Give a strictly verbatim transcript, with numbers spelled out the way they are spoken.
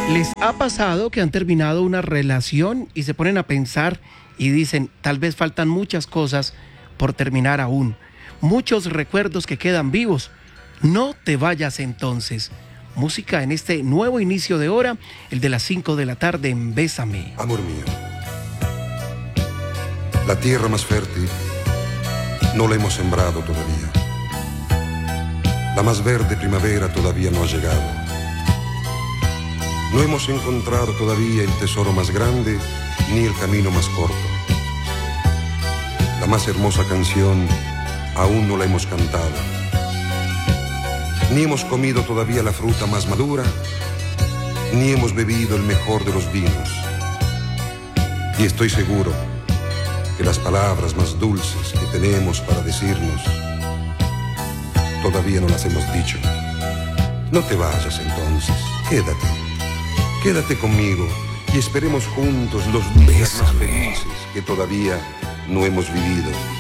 ¿Les ha pasado que han terminado una relación y se ponen a pensar y dicen, tal vez faltan muchas cosas por terminar aún? Muchos recuerdos que quedan vivos. No te vayas entonces. Música en este nuevo inicio de hora, el de las cinco de la tarde en Bésame. Amor mío, la tierra más fértil no la hemos sembrado todavía. La más verde primavera todavía no ha llegado. No hemos encontrado todavía el tesoro más grande ni el camino más corto. La más hermosa canción aún no la hemos cantado. Ni hemos comido todavía la fruta más madura, ni hemos bebido el mejor de los vinos. Y estoy seguro que las palabras más dulces que tenemos para decirnos todavía no las hemos dicho. No te vayas entonces, quédate. Quédate conmigo y esperemos juntos los días más felices que todavía no hemos vivido.